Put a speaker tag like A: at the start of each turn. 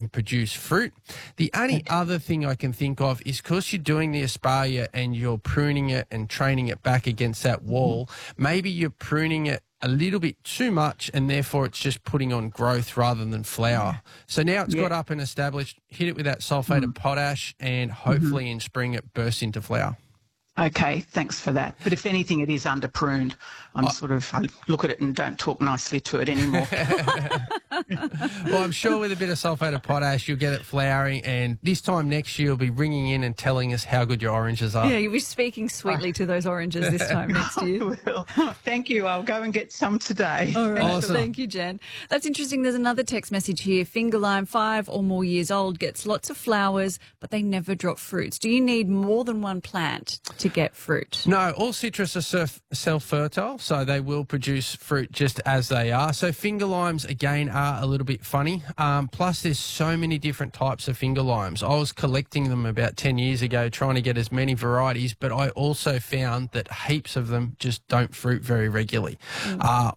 A: produce fruit. The only other thing I can think of is because you're doing the espalier and you're pruning it and training it back against that wall, maybe you're pruning it a little bit too much and therefore it's just putting on growth rather than flower. So now it's got up and established, hit it with that sulphate of potash and hopefully in spring it bursts into flower.
B: Okay, thanks for that. But if anything, it is under pruned. I look at it and don't talk nicely to it anymore.
A: Well, I'm sure with a bit of sulphate of potash, you'll get it flowering, and this time next year, you'll be ringing in and telling us how good your oranges are.
C: Yeah, you'll be speaking sweetly to those oranges this time next year.
B: I will. Thank you. I'll go and get some today.
C: All right.
A: Awesome.
C: Thank you, Jen. That's interesting. There's another text message here. Finger lime, 5 or more years old, gets lots of flowers, but they never drop fruits. Do you need more than one plant to get fruit?
A: No, all citrus are self-fertile, so they will produce fruit just as they are. So finger limes, again, are a little bit funny. Plus, there's so many different types of finger limes. I was collecting them about 10 years ago, trying to get as many varieties, but I also found that heaps of them just don't fruit very regularly.